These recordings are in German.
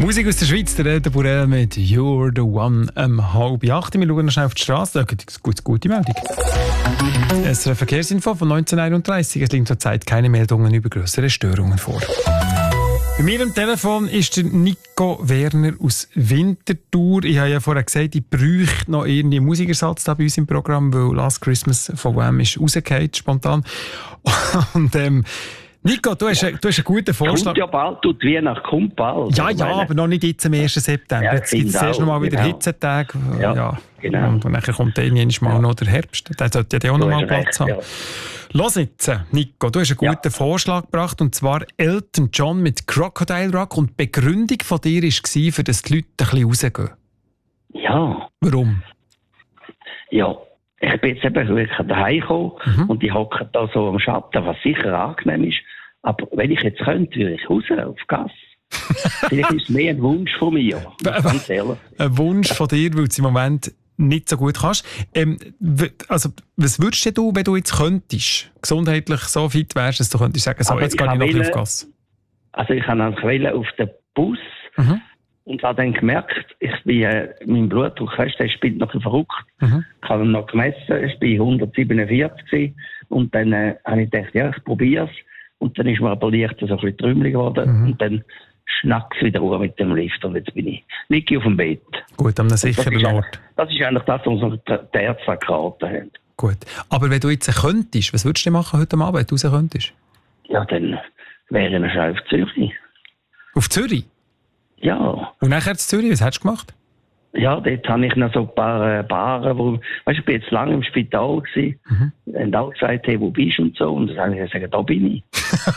Musik aus der Schweiz, der Rede Burell mit «You're the One» 7:30. Wir schauen noch schnell auf die Straße, da gibt es eine gute Meldung. Es ist eine Verkehrsinfo von 1931. Es liegen zurzeit keine Meldungen über grössere Störungen vor. Bei mir am Telefon ist der Nico Werner aus Winterthur. Ich habe ja vorher gesagt, ich bräuchte noch irgendwie einen Musikersatz da bei uns im Programm, weil «Last Christmas» von Wham ist rausgefallen, spontan. Und Nico, du hast einen guten Vorschlag. Kommt ja bald, tut wie nach kommt bald. Ja, aber noch nicht jetzt am 1. September. Ja, jetzt gibt es erst noch mal wieder Hitzetage. Ja, genau. Und dann kommt dann mal noch der Herbst. Der sollte ja auch noch mal Platz haben. Ja. Los jetzt, Nico, du hast einen guten Vorschlag gebracht, und zwar Elton John mit «Crocodile Rock». Und die Begründung von dir war, für dass die Leute ein bisschen rausgehen. Ja. Warum? Ja. Ich bin jetzt eben wirklich daheim gekommen und ich hocke da so am Schatten, was sicher angenehm ist. Aber wenn ich jetzt könnte, würde ich raus auf Gas. Vielleicht ist es mehr ein Wunsch von mir. Ganz ehrlich. Ein Wunsch von dir, weil du es im Moment nicht so gut kannst. Also, was würdest du, wenn du jetzt könntest, gesundheitlich so fit wärst, dass du könntest sagen, so, jetzt gehe ich noch ein bisschen auf Gas? Also ich kann auf den Bus und habe dann gemerkt, mein Blutdruck, der spielt noch ein verrückt. Ich habe ihn noch gemessen, ich war 147 und dann habe ich gedacht, ja, ich probiere es. Und dann ist mir aber leicht so ein bisschen trümmelig geworden und dann schnackt es wieder mit dem Lift und jetzt bin ich nicht auf dem Bett. Gut, an einem sicheren Ort. Das ist eigentlich das, was uns die Ärzte geraten haben. Gut, aber wenn du jetzt könntest, was würdest du machen heute Abend, wenn du raus könntest? Ja, dann wäre ich schon auf Zürich. Auf Zürich? Ja. Und nachher zu Zürich, was hast du gemacht? Ja, dort habe ich noch so ein paar Baren, ich bin jetzt lange im Spital gewesen, und auch gesagt, hey, wo bist du und so, und dann habe ich gesagt, da bin ich.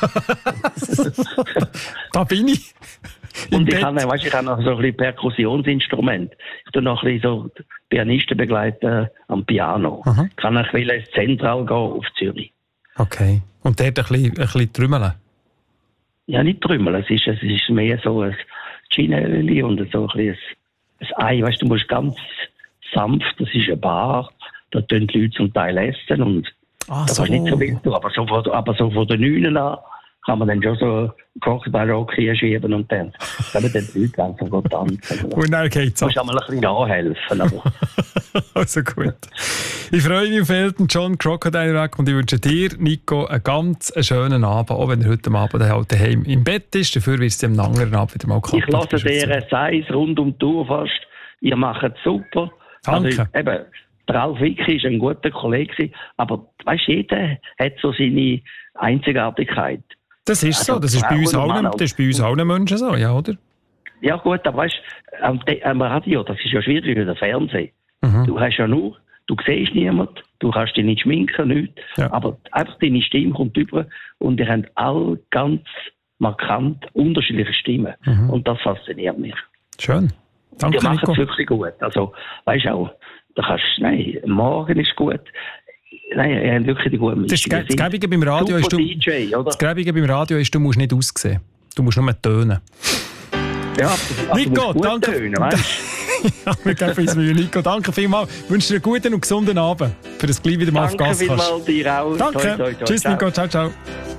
Da bin ich? Und ich habe noch so ein bisschen Perkussionsinstrument. Ich tue noch ein bisschen so Pianisten begleiten am Piano. Ich kann auch ins Zentral gehen auf Zürich. Okay. Und dort ein bisschen trümmeln? Ja, nicht trümmeln, es ist mehr so ein Ginöli und so ein bisschen ein Ei, weißt du, musst ganz sanft, das ist eine Bar, da tun die Leute zum Teil essen und da kannst nicht so viel tun, aber so von den 9 an kann man dann schon so Crocodile-Rock schieben und dann können die Leute langsam tanzen. Und dann geht's ab. Du musst einmal ein bisschen nachhelfen. Aber. Also gut. Ich freue mich auf Elton John, «Crocodile Rock», und ich wünsche dir, Nico, einen ganz schönen Abend, auch wenn er heute Abend halt daheim im Bett ist. Dafür wirst du am anderen Abend wieder mal kaputt. Ich lasse dir Seis rund um die Tour fast. Ihr macht es super. Danke. Also, eben, der Ralf Wicki war ein guter Kollege, aber weißt, jeder hat so seine Einzigartigkeit. Das ist also, so, das ist bei uns allen Menschen so, ja, oder? Ja gut, aber weißt du, am Radio, das ist ja schwierig wie der Fernsehen. Du hast ja nur, du siehst niemanden, du kannst dich nicht schminken, nichts, aber einfach deine Stimme kommt über und die haben alle ganz markant unterschiedliche Stimmen und das fasziniert mich. Schön, danke, die machen Nico. es wirklich gut, also weißt du auch, morgen ist gut. Nein, er hat wirklich die gute Mischung. Das Gäbige beim Radio ist, du musst nicht aussehen. Du musst nur tönen. Ja, Nico, danke. Tönen, ja, wir geben uns Mühe. Nico, danke vielmals. Ich wünsche dir einen guten und gesunden Abend. Für das gleich wieder mal auf Gas kannst. Danke vielmals dir auch. Danke. Toi, toi, toi. Tschüss, Ciao. Nico. Ciao, ciao.